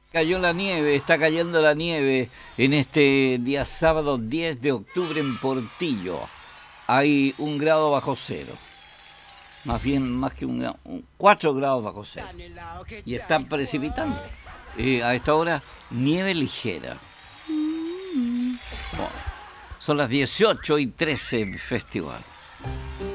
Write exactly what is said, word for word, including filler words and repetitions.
Cayó la nieve, está cayendo la nieve en este día sábado diez de octubre en Portillo. Hay un grado bajo cero, más bien más que un grado, un- cuatro grados bajo cero. Y están precipitando. Eh, a esta hora, nieve ligera. Bueno, son las dieciocho y trece en Festival.